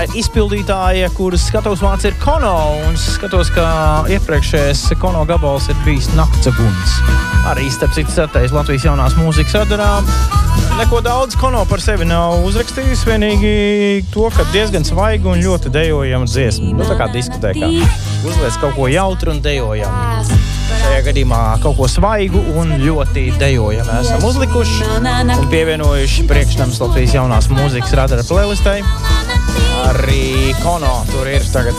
ir izpildītāja, kuras skatos vārds ir Kono, un skatos, ka iepriekšējais Kono gabals ir bijis Naktsaguns. Arī starp citu satējis Latvijas jaunās mūzikas radarā. Neko daudz Kono par sevi nav uzrakstījis, vienīgi to, ka diezgan svaiga un ļoti dejojama dziesma. Nu, tā kā diskotēkā. Uzliec kaut ko jautru un dejojam. Šajā gadījumā kaut ko svaigu un ļoti dejojam esam uzlikuši un pievienojuši priekšnams Latvijas jaunās mūzikas radara playlistei. Arī Kono tur ir tagad